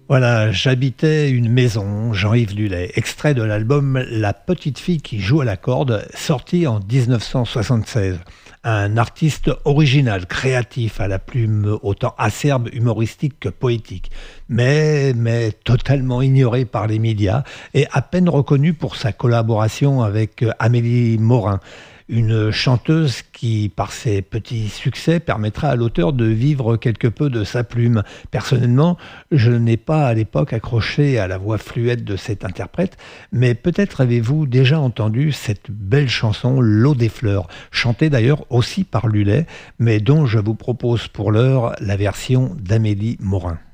Voilà, j'habitais une maison, Jean-Yves Lullet, extrait de l'album La petite fille qui joue à la corde, sorti en 1976. Un artiste original, créatif, à la plume autant acerbe, humoristique que poétique, mais totalement ignoré par les médias et à peine reconnu pour sa collaboration avec Amélie Morin, une chanteuse qui, par ses petits succès, permettra à l'auteur de vivre quelque peu de sa plume. Personnellement, je n'ai pas à l'époque accroché à la voix fluette de cette interprète, mais peut-être avez-vous déjà entendu cette belle chanson L'eau des fleurs, chantée d'ailleurs aussi par Lullet, mais dont je vous propose pour l'heure la version d'Amélie Morin.